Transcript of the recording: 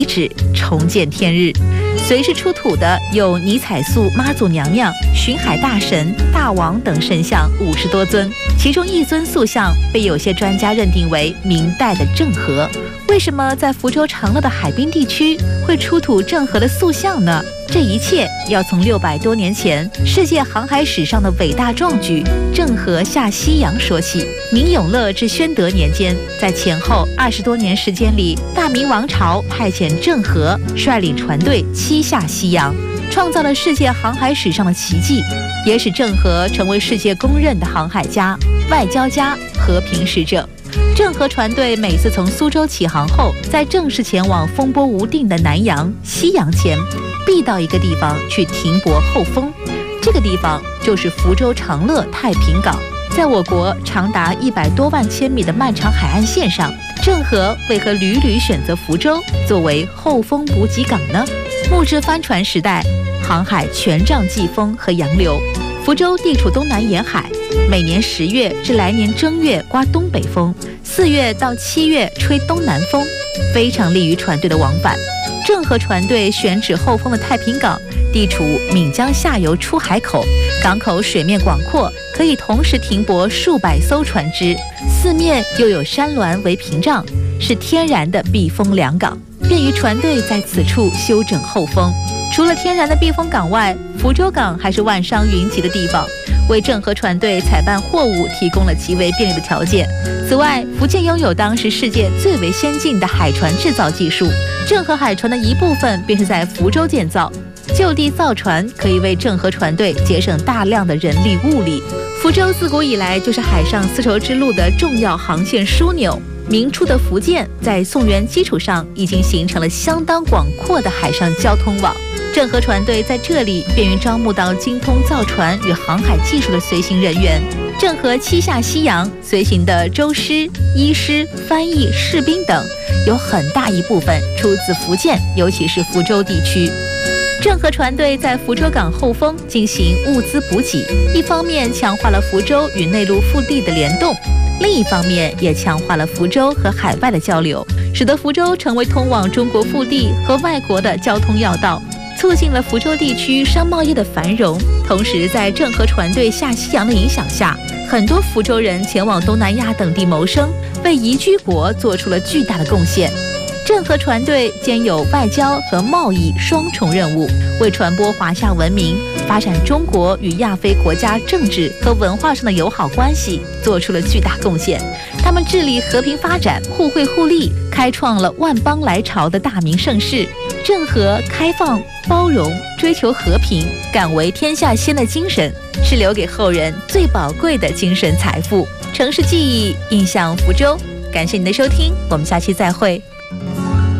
遗址重见天日。随之出土的有尼彩塑妈祖娘娘、巡海大神、大王等神像50多尊，其中一尊塑像被有些专家认定为明代的郑和。为什么在福州长乐的海滨地区会出土郑和的塑像呢？这一切要从600多年前世界航海史上的伟大壮举郑和下西洋说起。明永乐至宣德年间，在前后20多年时间里，大明王朝派遣郑和率领船队7下西洋，创造了世界航海史上的奇迹，也使郑和成为世界公认的航海家、外交家、和平使者。郑和船队每次从苏州起航后，在正式前往风波无定的南洋、西洋前，必到一个地方去停泊后风。这个地方就是福州长乐太平港。在我国长达100多万千米的漫长海岸线上，郑和为何屡屡选择福州作为后风补给港呢？木质帆船时代，航海全仗季风和洋流。福州地处东南沿海，每年10月至来年正月刮东北风，4月到7月吹东南风，非常利于船队的往返。郑和船队选址后风的太平港，地处闽江下游出海口，港口水面广阔，可以同时停泊数百艘船只，四面又有山峦为屏障，是天然的避风良港，便于船队在此处休整后风。除了天然的避风港外，福州港还是万商云集的地方，为郑和船队采办货物提供了极为便利的条件。此外，福建拥有当时世界最为先进的海船制造技术，郑和海船的一部分便是在福州建造。就地造船可以为郑和船队节省大量的人力物力。福州自古以来就是海上丝绸之路的重要航线枢纽。明初的福建在宋元基础上已经形成了相当广阔的海上交通网，郑和船队在这里便于招募到精通造船与航海技术的随行人员。郑和7下西洋，随行的舟师、医师、翻译、士兵等，有很大一部分出自福建，尤其是福州地区。郑和船队在福州港后风进行物资补给，一方面强化了福州与内陆腹地的联动，另一方面也强化了福州和海外的交流，使得福州成为通往中国腹地和外国的交通要道，促进了福州地区商贸业的繁荣。同时，在郑和船队下西洋的影响下，很多福州人前往东南亚等地谋生，为宜居国做出了巨大的贡献。郑和船队兼有外交和贸易双重任务，为传播华夏文明、发展中国与亚非国家政治和文化上的友好关系做出了巨大贡献。他们致力和平发展、互惠互利，开创了万邦来朝的大明盛世。郑和开放、包容、追求和平、敢为天下先的精神，是留给后人最宝贵的精神财富。城市记忆，印象福州。感谢您的收听，我们下期再会。